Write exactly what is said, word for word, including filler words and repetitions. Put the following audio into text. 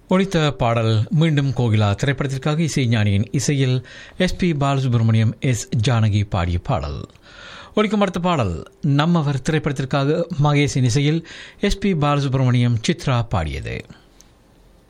ஒலித்த பாடல் மீண்டும் கோகிலா திரைப்படத்திற்காக இசைஞானியின் இசையில் S B Balasubramaniam S Janaki பாடிய பாடல். ஒலிக்கும் அடுத்த பாடல் நம்மவர் திரைப்படத்திற்காக மகேஷின் இசையில் எஸ் பி பாலசுப்ரமணியம் சித்ரா பாடியது.